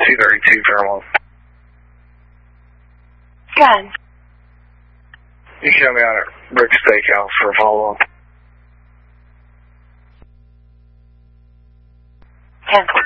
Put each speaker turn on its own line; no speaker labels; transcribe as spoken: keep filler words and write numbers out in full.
two thirty-two Fairmont.
Good.
You can come out at Rick's Steakhouse for a follow-up.
ten.